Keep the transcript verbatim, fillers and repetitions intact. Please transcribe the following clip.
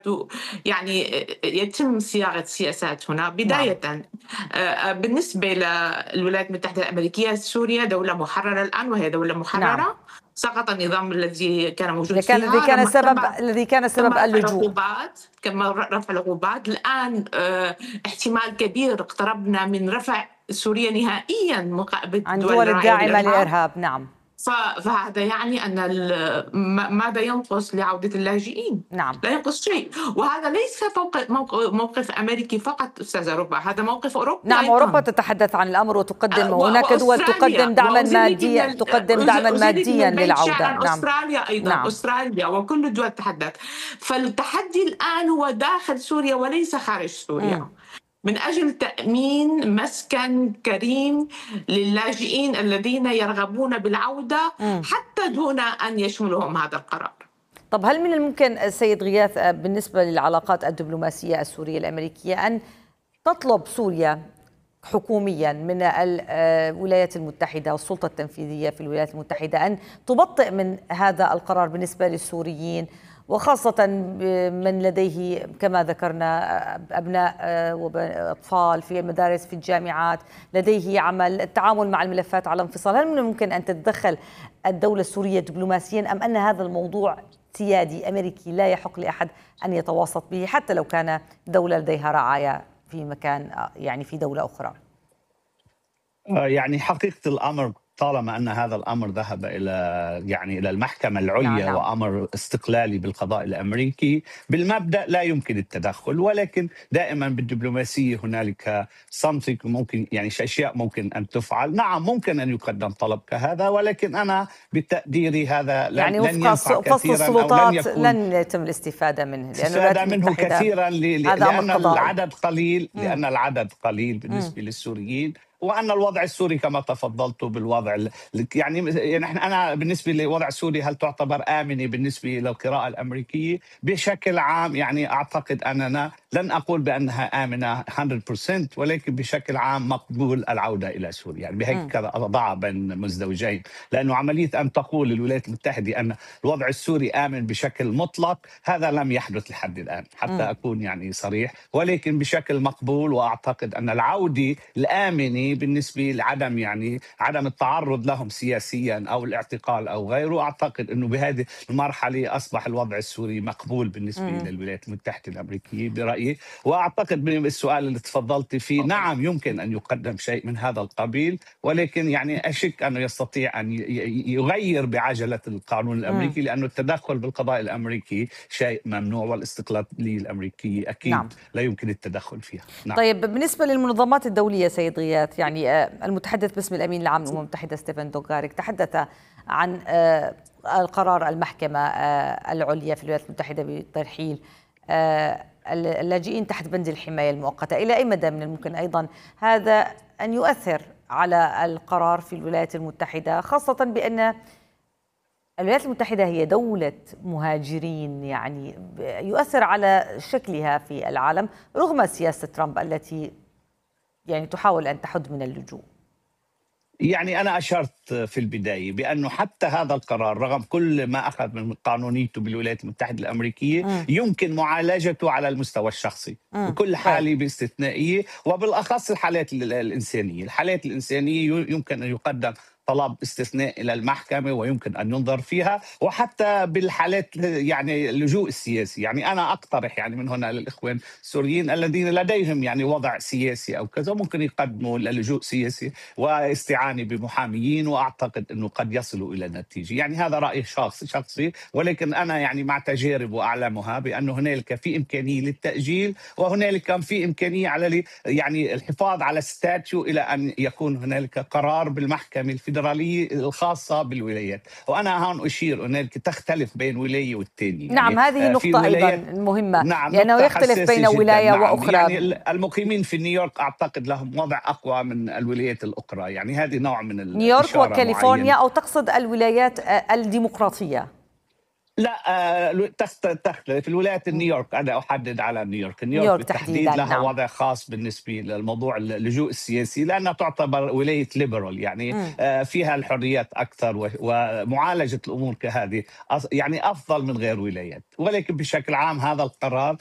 يعني يتم صياغة سياسات هنا نعم. بداية. آآ بالنسبة للولايات المتحدة الأمريكية، سوريا دولة محررة الآن وهي دولة نعم. محررة، سقط النظام الذي كان إذا موجود كان الذي فيها، كان لما سبب تم الذي كان تم سبب رفع اللجوء. العقوبات، تم رفع العقوبات. الآن آآ احتمال كبير اقتربنا من رفع سوريا نهائيًا مقابل عن دول دول الراعية الداعمة للإرهاب. للإرهاب. نعم. ف فهذا يعني أن ال م ماذا ينقص لعودة اللاجئين؟ نعم. لا ينقص شيء، وهذا ليس فوق موق موقف أمريكي فقط أستاذة رُبَى، هذا موقف أوروبي نعم، أوروبا أيضًا. تتحدث عن الأمر أ وتقدم، و وهناك دول وأستراليا، تقدم دعما وأزيدك من ماديا ال تقدم أز دعما أزيدك من ماديا البيت للعودة. شعرًا نعم. أستراليا أيضًا، نعم. أستراليا وكل الدول تحدث. فالتحدي الآن هو داخل سوريا وليس خارج سوريا، إمم. من أجل تأمين مسكن كريم للاجئين الذين يرغبون بالعودة إمم. حتى دون أن يشملهم هذا القرار. طب هل من الممكن سيد غياث بالنسبة للعلاقات الدبلوماسية السورية الأمريكية أن تطلب سوريا حكوميا من الولايات المتحدة والسلطة التنفيذية في الولايات المتحدة أن تبطئ من هذا القرار بالنسبة للسوريين، وخاصة من لديه كما ذكرنا أبناء وأطفال في المدارس في الجامعات، لديه عمل، التعامل مع الملفات على انفصال؟ هل من الممكن أن تتدخل الدولة السورية دبلوماسيا، أم أن هذا الموضوع سيادي أمريكي لا يحق لأحد أن يتواسط به حتى لو كان دولة لديها رعاية في مكان، يعني في دولة أخرى؟ يعني حقيقة الأمر طالما أن هذا الأمر ذهب إلى يعني إلى المحكمة العليا نعم. وأمر استقلالي بالقضاء الأمريكي، بالمبدأ لا يمكن التدخل، ولكن دائما بالدبلوماسية هنالك something ممكن، يعني أشياء ممكن أن تفعل. نعم ممكن أن يقدم طلب كهذا، ولكن أنا بتقديري هذا لن, يعني لن وفق ينفع فصل كثيرا أو لن السلطات يكون لن يتم الاستفادة منه، لأن الولايات استفادة منه المتحدة كثيرا هذا أمر لأن قضائي. العدد قليل، مم. لأن العدد قليل مم. بالنسبة للسوريين، وأن الوضع السوري كما تفضلت بالوضع يعني يعني أنا بالنسبة لوضع سوري هل تعتبر آمنة بالنسبة للقراءة الأمريكية بشكل عام؟ يعني أعتقد أننا لن أقول بأنها آمنة مية بالمية، ولكن بشكل عام مقبول العودة إلى سوريا، يعني بهيك أضع بين مزدوجين، لأنه عملية أن تقول الولايات المتحدة أن الوضع السوري آمن بشكل مطلق هذا لم يحدث لحد الآن حتى مم. أكون يعني صريح، ولكن بشكل مقبول. وأعتقد أن العودة الآمنة بالنسبة لعدم يعني عدم التعرض لهم سياسيا أو الاعتقال أو غيره، أعتقد أنه بهذه المرحلة أصبح الوضع السوري مقبول بالنسبة مم. للولايات المتحدة الأمريكية برأيي. وأعتقد بالسؤال اللي تفضلت فيه، نعم يمكن أن يقدم شيء من هذا القبيل، ولكن يعني أشك أنه يستطيع أن يغير بعجلة القانون الأمريكي، لأنه التدخل بالقضاء الأمريكي شيء ممنوع، والاستقلالية الأمريكية أكيد نعم. لا يمكن التدخل فيها. نعم. طيب بالنسبة للمنظمات الدولية سيد غياث، يعني المتحدث باسم الأمين العام للأمم المتحدة ستيفن دوغاريك تحدث عن القرار المحكمة العليا في الولايات المتحدة بترحيل اللاجئين تحت بند الحماية المؤقتة. إلى أي مدى من الممكن أيضا هذا أن يؤثر على القرار في الولايات المتحدة، خاصة بأن الولايات المتحدة هي دولة مهاجرين، يعني يؤثر على شكلها في العالم رغم سياسة ترامب التي يعني تحاول أن تحد من اللجوء؟ يعني أنا أشرت في البداية بأنه حتى هذا القرار رغم كل ما أخذ من قانونيته بالولايات المتحدة الأمريكية م. يمكن معالجته على المستوى الشخصي م. بكل حالة باستثنائية، وبالأخص الحالات الإنسانية. الحالات الإنسانية يمكن أن يقدم طلب استثناء إلى المحكمة ويمكن أن ينظر فيها، وحتى بالحالات يعني اللجوء السياسي. يعني أنا أقترح يعني من هنا للإخوان السوريين الذين لديهم يعني وضع سياسي أو كذا ممكن يقدموا للجوء سياسي واستعانة بمحاميين، وأعتقد أنه قد يصلوا إلى نتيجة. يعني هذا رأي شخصي شخصي ولكن أنا يعني مع تجارب وأعلمها بأنه هنالك في إمكانية للتأجيل، وهنالك كان في إمكانية على يعني الحفاظ على ستاتيو إلى أن يكون هنالك قرار بالمحكمة الفيدرالية الخاصة بالولايات. وأنا هون أشير هنالك تختلف بين ولاية والتانية. نعم يعني هذه نقطة أيضا مهمة، نعم لأنه نقطة يختلف بين جداً. ولاية نعم وأخرى. يعني المقيمين في نيويورك أعتقد لهم وضع أقوى من الولايات الأخرى، يعني هذه نوع من نيويورك الإشارة وكاليفورنيا معين. أو تقصد الولايات الديمقراطية؟ لا آه، تخت- تختلف الولايات. نيويورك أنا أحدد على نيويورك. نيويورك نيويورك بالتحديد تحديدا، لها نعم. وضع خاص بالنسبة للموضوع اللجوء السياسي، لأنها تعتبر ولاية ليبرال، يعني مم. آه، فيها الحريات أكثر، و- ومعالجة الأمور كهذه أص- يعني أفضل من غير ولايات. ولكن بشكل عام هذا القرار